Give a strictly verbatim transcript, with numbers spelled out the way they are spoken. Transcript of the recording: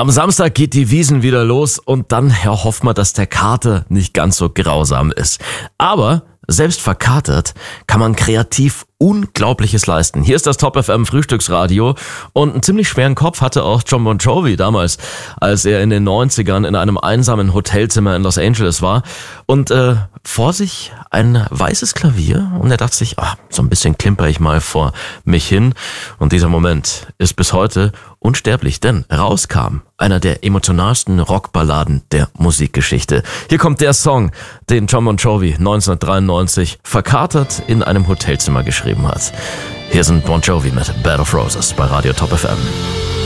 Am Samstag geht die Wiesn wieder los und dann ja, hoffen wir, dass der Kater nicht ganz so grausam ist. Aber selbst verkatert kann man kreativ Unglaubliches leisten. Hier ist das Top F M Frühstücksradio und einen ziemlich schweren Kopf hatte auch Jon Bon Jovi damals, als er in den neunzigern in einem einsamen Hotelzimmer in Los Angeles war und äh, vor sich ein weißes Klavier und er dachte sich, ah, so ein bisschen klimper ich mal vor mich hin und dieser Moment ist bis heute unsterblich, denn rauskam einer der emotionalsten Rockballaden der Musikgeschichte. Hier kommt der Song, den Jon Bon Jovi neunzehnhundertdreiundneunzig verkatert in einem Hotelzimmer geschrieben hat. Hier sind Bon Jovi mit Bed of Roses bei Radio Top F M.